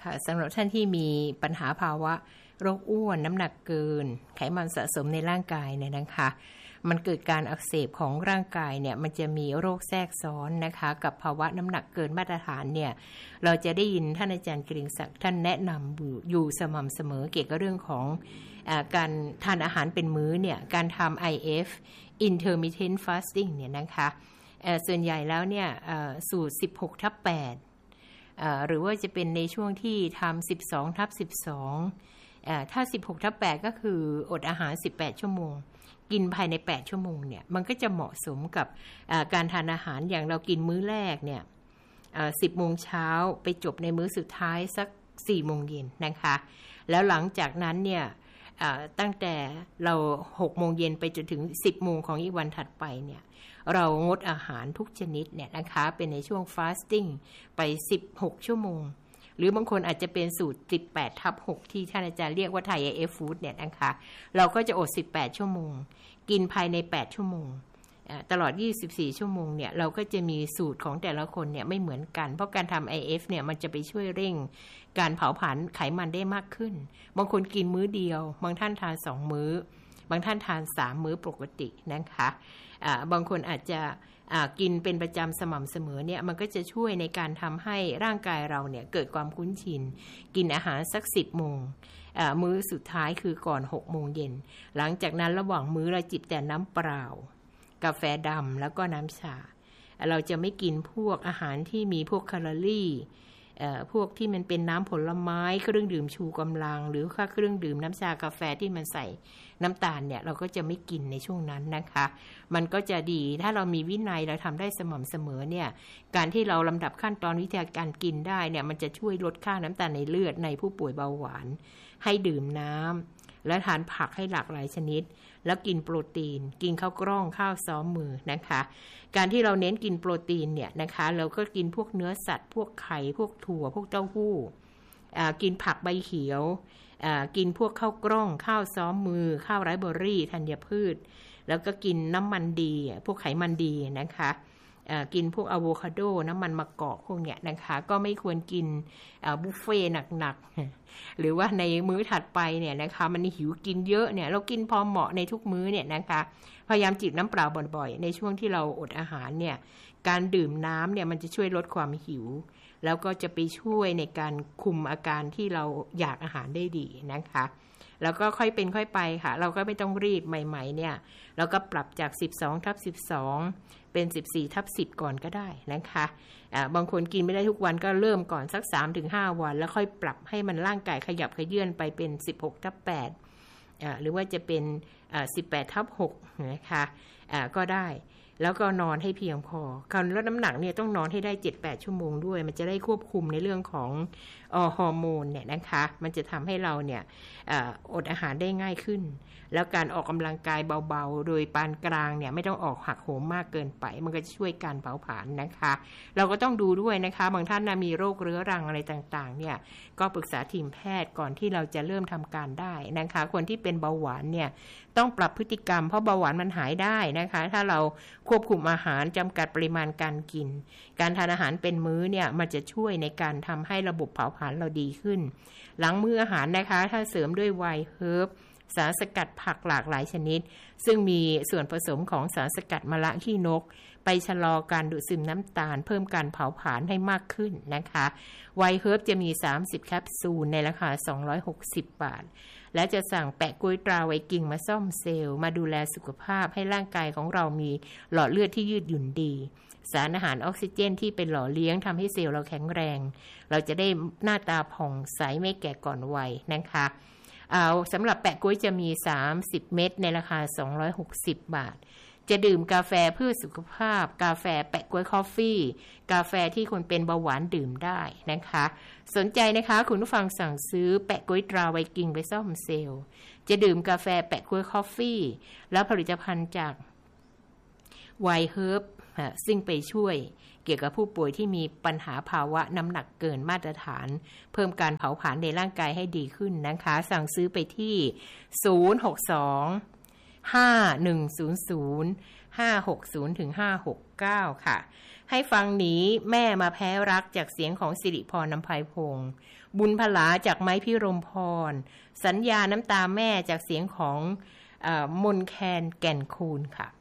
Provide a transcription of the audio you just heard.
ค่ะสำหรับท่านที่มีปัญหาภาวะโรคอ้วนน้ำหนักเกินไขมันสะสมในร่างกายเนี่ยนะคะมันเกิดการอักเสบของร่างกายเนี่ยมันจะมีโรคแทรกซ้อนนะคะกับภาวะน้ำหนักเกินมาตรฐานเนี่ยเราจะได้ยินท่านอาจารย์เกรียงศักดิ์ท่านแนะนำอยู่สม่ำเสมอเกี่ยวกับเรื่องของการทานอาหารเป็นมื้อเนี่ยการทำ IF intermittent fasting เนี่ยนะคะส่วนใหญ่แล้วเนี่ยสูตร 16/8หรือว่าจะเป็นในช่วงที่ทำ 12/12ถ้า 16/8ก็คืออดอาหาร18ชั่วโมงกินภายใน8ชั่วโมงเนี่ยมันก็จะเหมาะสมกับการทานอาหารอย่างเรากินมื้อแรกเนี่ย10 โมงเช้าไปจบในมื้อสุดท้ายสัก4 โมงเย็นนะคะแล้วหลังจากนั้นเนี่ยตั้งแต่เรา6 โมงเย็นไปจนถึง10 โมงของอีกวันถัดไปเนี่ยเรางดอาหารทุกชนิดเนี่ยนะคะเป็นในช่วง fasting ไป16ชั่วโมงหรือบางคนอาจจะเป็นสูตร 18/6 ที่ท่านอาจารย์เรียกว่า Thai IF Food เนี่ยนะคะเราก็จะอด18ชั่วโมงกินภายใน8ชั่วโมงตลอด24ชั่วโมงเนี่ยเราก็จะมีสูตรของแต่ละคนเนี่ยไม่เหมือนกันเพราะการทำ IF เนี่ยมันจะไปช่วยเร่งการเผาผลาญไขมันได้มากขึ้นบางคนกินมื้อเดียวบางท่านทาน2มื้อบางท่านทาน3มื้อปกตินะคะบางคนอาจจะกินเป็นประจำสม่ำเสมอเนี่ยมันก็จะช่วยในการทำให้ร่างกายเราเนี่ยเกิดความคุ้นชินกินอาหารสัก10 โมงมื้อสุดท้ายคือก่อน6 โมงเย็นหลังจากนั้นระหว่างมื้อเราจิบแต่น้ำเปล่ากาแฟดำแล้วก็น้ำชาเราจะไม่กินพวกอาหารที่มีพวกแคลอรี่พวกที่มันเป็นน้ำผลไม้เครื่องดื่มชูกำลังหรือค่าเครื่องดื่มน้ำชากาแฟที่มันใส่น้ำตาลเนี่ยเราก็จะไม่กินในช่วงนั้นนะคะมันก็จะดีถ้าเรามีวินัยเราทำได้สม่ำเสมอเนี่ยการที่เราลำดับขั้นตอนวิธีการกินได้เนี่ยมันจะช่วยลดค่าน้ำตาลในเลือดในผู้ป่วยเบาหวานให้ดื่มน้ำและทานผักให้หลากหลายชนิดแล้วกินโปรตีนกินข้าวกล้องข้าวซ้อมมือนะคะการที่เราเน้นกินโปรตีนเนี่ยนะคะเราก็กินพวกเนื้อสัตว์พวกไข่พวกถั่วพวกเต้าหู้กินผักใบเขียวกินพวกข้าวกล้องข้าวซ้อมมือข้าวไรซ์เบอร์รี่ธัญพืชแล้วก็กินน้ำมันดีพวกไขมันดีนะคะกินพวกอะโวคาโดน้ำมันมะกอกพวกเนี้ยนะคะก็ไม่ควรกินบุฟเฟ่หนักๆหรือว่าในมื้อถัดไปเนี่ยนะคะมันหิวกินเยอะเนี่ยเรากินพอเหมาะในทุกมื้อเนี่ยนะคะพยายามจิบน้ำเปล่าบ่อยๆในช่วงที่เราอดอาหารเนี่ยการดื่มน้ำเนี่ยมันจะช่วยลดความหิวแล้วก็จะไปช่วยในการคุมอาการที่เราอยากอาหารได้ดีนะคะแล้วก็ค่อยเป็นค่อยไปค่ะเราก็ไม่ต้องรีบใหม่ๆเนี่ยเราก็ปรับจาก 12/12 เป็น 14/10 ก่อนก็ได้นะคะบางคนกินไม่ได้ทุกวันก็เริ่มก่อนสัก 3-5 วันแล้วค่อยปรับให้มันร่างกายขยับเขยื้อนไปเป็น 16/8 หรือว่าจะเป็น18/6 นะคะก็ได้แล้วก็นอนให้เพียงพอการลดน้ำหนักเนี่ยต้องนอนให้ได้ 7-8 ชั่วโมงด้วยมันจะได้ควบคุมในเรื่องของฮอร์โมนเนี่ยนะคะมันจะทำให้เราเนี่ยอดอาหารได้ง่ายขึ้นแล้วการออกกำลังกายเบาๆโดยปานกลางเนี่ยไม่ต้องออกหักโหมมากเกินไปมันก็จะช่วยการเผาผลาญนะคะเราก็ต้องดูด้วยนะคะบางท่านนะมีโรคเรื้อรังอะไรต่างๆเนี่ยก็ปรึกษาทีมแพทย์ก่อนที่เราจะเริ่มทำการได้นะคะคนที่เป็นเบาหวานเนี่ยต้องปรับพฤติกรรมเพราะเบาหวานมันหายได้นะคะถ้าเราควบคุมอาหารจำกัดปริมาณการกินการทานอาหารเป็นมื้อเนี่ยมันจะช่วยในการทำให้ระบบเผาผลาญเราดีขึ้นหลังมื้ออาหารนะคะถ้าเสริมด้วยไวน์เฮิร์บสารสกัดผักหลากหลายชนิดซึ่งมีส่วนผสมของสารสกัดมะระขี้นกไปชะลอการดูดซึมน้ำตาลเพิ่มการเผาผลาญให้มากขึ้นนะคะไวน์เฮิร์บจะมี30แคปซูลในราคา260 บาทและจะสั่งแปะกล้วยตราไวกิ้งมาซ่อมเซลล์มาดูแลสุขภาพให้ร่างกายของเรามีหลอดเลือดที่ยืดหยุ่นดีสารอาหารออกซิเจนที่เป็นหล่อเลี้ยงทำให้เซลล์เราแข็งแรงเราจะได้หน้าตาผ่องใสไม่แก่ก่อนวัยนะคะสำหรับแปะกล้วยจะมี30เม็ดในราคา260 บาทจะดื่มกาแฟเพื่อสุขภาพกาแฟแปะกล้วยคอฟฟี่กาแฟที่คนเป็นเบาหวานดื่มได้นะคะสนใจนะคะคุณผู้ฟังสั่งซื้อแปะกล้วยตราไวกิ้งไปซ่อมเซลล์จะดื่มกาแฟแปะกล้วยคอฟฟี่แล้วผลิตภัณฑ์จากไวน์เฮิร์บซึ่งไปช่วยเกี่ยวกับผู้ป่วยที่มีปัญหาภาวะน้ำหนักเกินมาตรฐานเพิ่มการเผาผลาญในร่างกายให้ดีขึ้นนะคะสั่งซื้อไปที่062 5100 560 569ค่ะให้ฟังหนีแม่มาแพ้รักจากเสียงของสิริพรนำไพพงศ์บุญพลาจากไม้พิรมพรสัญญาน้ำตาแม่จากเสียงของมนแคนแก่นคูณค่ะ